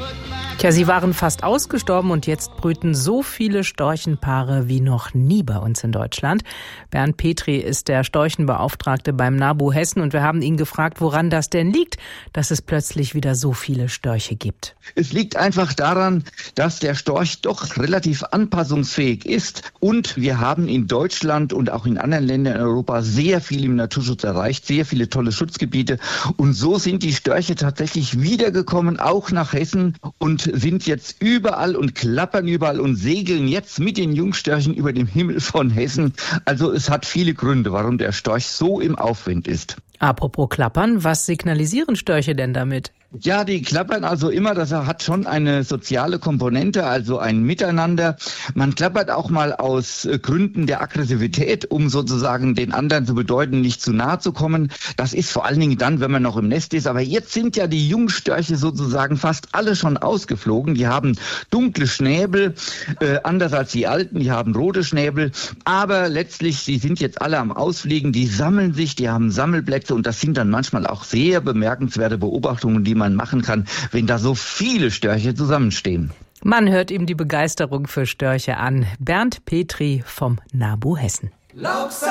Tja, sie waren fast ausgestorben und jetzt brüten so viele Storchenpaare wie noch nie bei uns in Deutschland. Bernd Petri ist der Storchenbeauftragte beim NABU Hessen und wir haben ihn gefragt, woran das denn liegt, dass es plötzlich wieder so viele Störche gibt. Es liegt einfach daran, dass der Storch doch relativ anpassungsfähig ist und wir haben in Deutschland und auch in anderen Ländern in Europa sehr viel im Naturschutz erreicht, sehr viele tolle Schutzgebiete und so sind die Störche tatsächlich wiedergekommen, auch nach Hessen und sind jetzt überall und klappern überall und segeln jetzt mit den Jungstörchen über dem Himmel von Hessen. Also es hat viele Gründe, warum der Storch so im Aufwind ist. Apropos klappern, was signalisieren Störche denn damit? Ja, die klappern also immer, das hat schon eine soziale Komponente, also ein Miteinander. Man klappert auch mal aus Gründen der Aggressivität, um sozusagen den anderen zu bedeuten, nicht zu nahe zu kommen. Das ist vor allen Dingen dann, wenn man noch im Nest ist. Aber jetzt sind ja die Jungstörche sozusagen fast alle schon ausgeflogen. Die haben dunkle Schnäbel, anders als die alten, die haben rote Schnäbel. Aber letztlich, die sind jetzt alle am Ausfliegen, die sammeln sich, die haben Sammelplätze und das sind dann manchmal auch sehr bemerkenswerte Beobachtungen, die man machen kann, wenn da so viele Störche zusammenstehen. Man hört ihm die Begeisterung für Störche an. Bernd Petri vom NABU Hessen.